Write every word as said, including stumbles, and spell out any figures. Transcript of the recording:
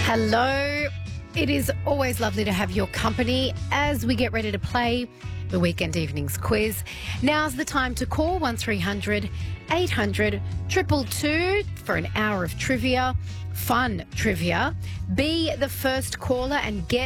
Hello. It is always lovely to have your company as we get ready to play the Weekend Evenings quiz. Now's the time to call one three hundred eight hundred two two two for an hour of trivia, fun trivia. Be the first caller and get